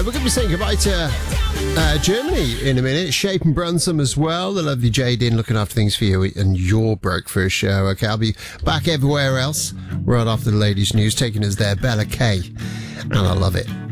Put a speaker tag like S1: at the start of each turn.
S1: We're going to be saying goodbye to Germany in a minute. Shape and Brunsum as well. The lovely Jadine looking after things for you and your broke for a show. Okay, I'll be back everywhere else right after the ladies' news, taking us there, Bella K. And I love it.